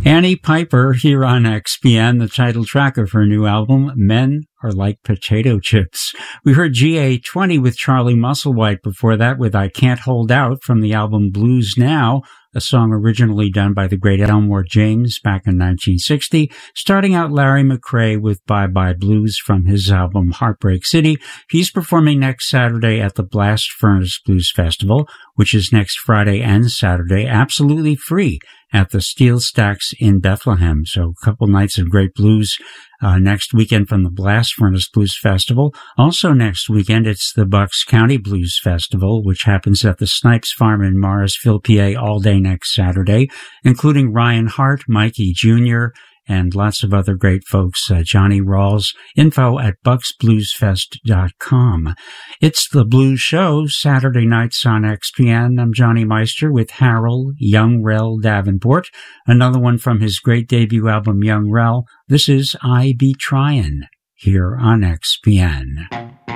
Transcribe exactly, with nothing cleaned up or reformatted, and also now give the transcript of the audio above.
Annie Piper here on X P N, the title track of her new album, Men Are Like Potato Chips. We heard G A twenty with Charlie Musselwhite, before that with I Can't Hold Out from the album Blues Now, a song originally done by the great Elmore James back in nineteen sixty. Starting out, Larry McCray with Bye Bye Blues from his album Heartbreak City. He's performing next Saturday at the Blast Furnace Blues Festival, which is next Friday and Saturday, absolutely free at the Steel Stacks in Bethlehem. So a couple nights of great blues uh, next weekend from the Blast Furnace Blues Festival. Also next weekend, it's the Bucks County Blues Festival, which happens at the Snipes Farm in Morrisville, P A, all day next Saturday, including Ryan Hart, Mikey Junior, and lots of other great folks. uh, Johnny Rawls. Info at bucks blues fest dot com. It's the Blues Show, Saturday nights on X P N. I'm Johnny Meister with Harold Young Rel Davenport, another one from his great debut album Young Rel. This is I Be Tryin', here on X P N.